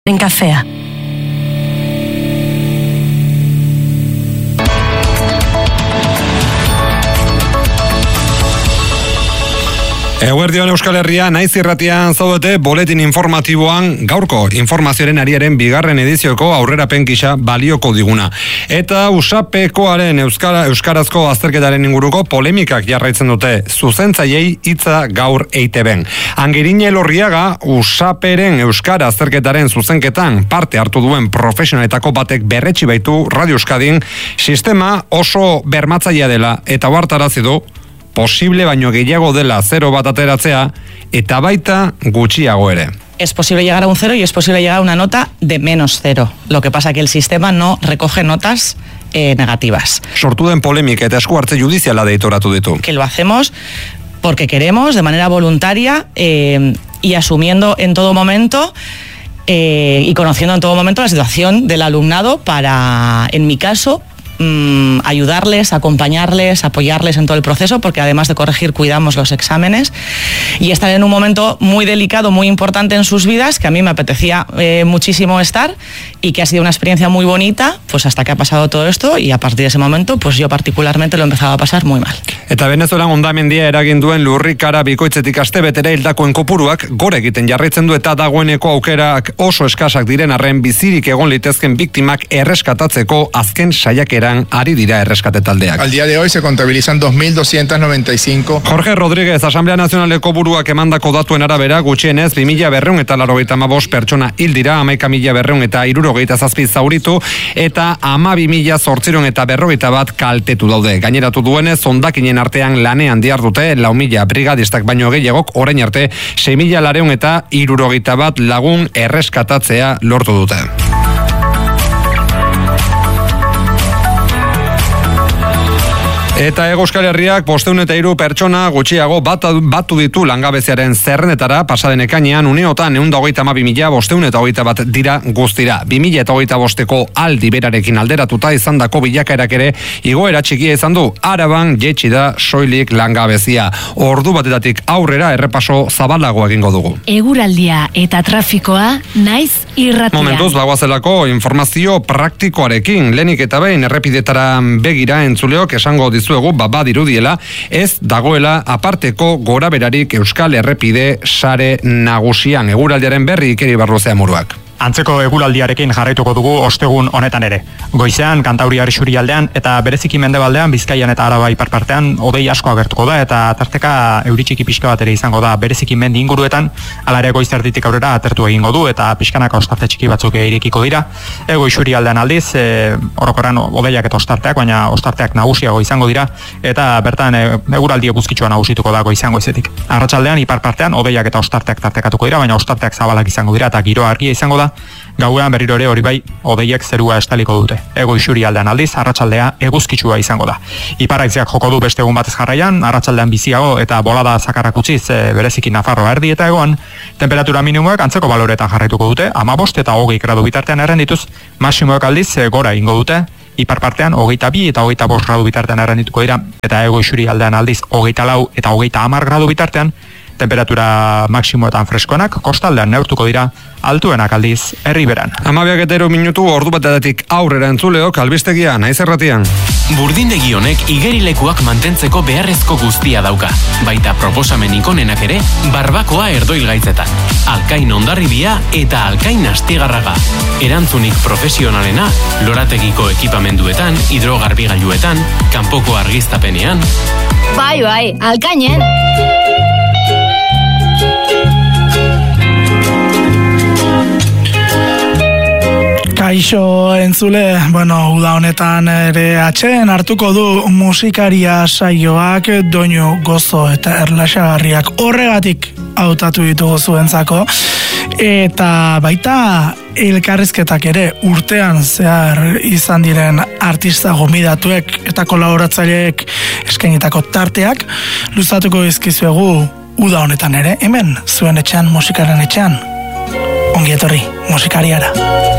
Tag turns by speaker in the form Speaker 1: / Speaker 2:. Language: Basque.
Speaker 1: en kafea.
Speaker 2: Eguerdion Euskal Herria, naiz irratian zaudete boletin informatiboan gaurko informazioaren ariaren bigarren edizioko aurrerapen gisa balioko diguna. Eta USAPekoaren euskarazko azterketaren inguruko polemikak jarraitzen dute zuzentzaileei hitza gaur EITBen. Angerin Elorriaga USAPeren euskara azterketaren zuzenketan parte hartu duen profesionaletako batek berretsi baitu Radio Euskadin sistema oso bermatzailea dela eta ohartarazi du posible baino gehiago dela 0 bat ateratzea eta baita gutxiago ere.
Speaker 3: Es posible llegar a un 0 y es posible llegar a una nota de -0. Lo que pasa que el sistema no recoge notas negativas.
Speaker 2: Sortu den polemika eta esku hartze judiziala deitoratu ditu.
Speaker 3: Que lo hacemos porque queremos, de manera voluntaria y asumiendo en todo momento y conociendo en todo momento la situación del alumnado para, en mi caso, ayudarles, acompañarles, apoyarles en todo el proceso, porque además de corregir cuidamos los exámenes y están en un momento muy delicado, muy importante en sus vidas, que a mí me apetecía muchísimo estar y que ha sido una experiencia muy bonita, pues hasta que ha pasado todo esto y a partir de ese momento, pues yo particularmente lo he empezado a pasar muy mal.
Speaker 2: Eta Venezuelan hondamendia eragin duen lurrikara bikoitzetik astebetera hildakoen kopuruak gore egiten jarraitzen du eta dagoeneko aukerak oso eskasak diren arren bizirik egon litezken biktimak erreskatatzeko azken saiakeran ari dira erreskate taldeak.
Speaker 4: Al día de hoy se contabilizan 2.295.
Speaker 2: Jorge Rodríguez, Asamblea Nazionaleko buruak emandako datuen arabera, gutxienez 2.295 pertsona hil dira, 11.267 zauritu eta 12.841 kaltetu daude. Gaineratu duenez, hondakinen artean lanean dihardute 4.000 brigadistak baino gehiagok orain arte 6.271 lagun erreskatatzea lortu dute. Eta Euskal Herriak 503 pertsona gutxiago batu ditu langabeziaren zerrendetara pasaden ekainean uneotan 132.521 dira guztira. 2025ko aldi berarekin alderatuta izandako bilakaerak ere igoera txikia izan du. Araban jaitsi da soilik langabezia. Ordu batetatik aurrera errepaso zabalago egingo dugu.
Speaker 1: Eguraldia eta trafikoa naiz irratia.
Speaker 2: Momentuz bagoazelako informazio praktikoarekin lehenik eta behin errepidetara begira entzuleok esango dizu badirudiela, ez dagoela aparteko goraberarik Euskal Errepide sare nagusian. Eguraldiaren berri Ikeri Barruzea Muruak.
Speaker 5: Antzeko eguraldiarekin jarraituko dugu ostegun honetan ere. Goizean Kantauriar isurialdean eta bereziki mendebaldean Bizkaian eta Araba iparpartean hodei asko agertuko da eta tarteka euri txiki pixka bat ere izango da bereziki mendi inguruetan, hala ere goiz erditik aurrera atertu egingo du eta pixkanaka ostarte txiki batzuk irekiko dira. Ego isurialdean aldiz, orokorran hodeiak eta ostarteak, baina ostarteak nagusiago izango dira eta bertan eguraldi eguzkitsua nagusituko da goizean goizetik. Arratsaldean iparpartean hodeiak eta ostarteak tartekatuko dira, baina ostarteak zabalak izango dira eta giroa argia izango da. Gauean berriro ere hori bai, hodeiek zerua estaliko dute. Ego isurialdean aldiz, arratsaldea eguzkitsua izango da. Iparraitzeak joko du beste egun batez jarraian, arratsaldean biziago eta bolada zakarrak utziz bereziki Nafarroa erdi eta egoan, temperatura minimoak antzeko baloretan jarraituko dute, 15 eta 20 gradu bitartean errendituz, maximoak aldiz gora ingo dute, iparpartean 22 eta 25 gradu bitartean errendituko dira, eta ego isurialdean aldiz 24 eta 30 gradu bitartean, temperatura maksimoetan freskoenak, kostaldean neurtuko dira, altuenak aldiz herriberan.
Speaker 2: 12 ordu batetik aurrera entzuleok albistegia naiz erratian.
Speaker 6: Burdindegi honek igerilekuak mantentzeko beharrezko guztia dauka. Baita proposamen ikonenak ere, barbakoa erdoilgaitzetan. Alkain Hondarribia eta Alkain Astigarraga. Erantzunik profesionalena, lorategiko ekipamenduetan, hidrogarbigailuetan, kanpoko argiztapenean.
Speaker 7: Bai, Alkainen!
Speaker 8: Kaixo entzule, uda honetan ere atxeen hartuko du musikaria saioak doinu gozo eta erlaxagarriak horregatik hautatu ditugu zuentzako eta baita elkarrizketak ere urtean zehar izan diren artista gomidatuek eta kolaboratzaileek eskainitako tarteak luzatuko dizkizuegu uda honetan ere, hemen zuen etxean, musikaren etxean. Ongi etorri musikariara.